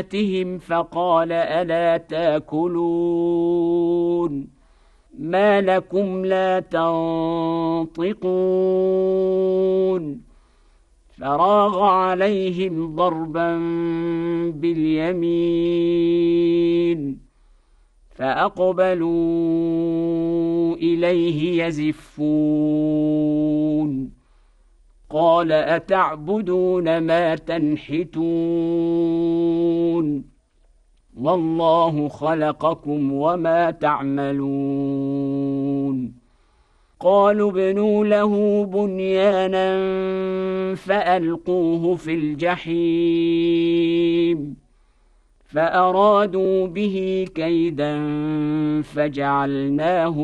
فقال ألا تاكلون ما لكم لا تنطقون فراغ عليهم ضربا باليمين فأقبلوا إليه يزفون قال أتعبدون ما تنحتون والله خلقكم وما تعملون قالوا ابنوا له بنيانا فألقوه في الجحيم فأرادوا به كيدا فجعلناه